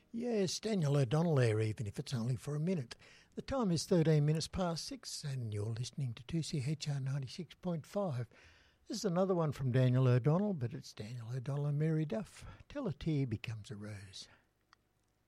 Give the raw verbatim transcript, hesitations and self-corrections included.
Yes, Daniel O'Donnell there, even if it's only for a minute. The time is thirteen minutes past six, and you're listening to two C H R ninety-six point five. This is another one from Daniel O'Donnell, but it's Daniel O'Donnell and Mary Duff. Till a tear becomes a rose.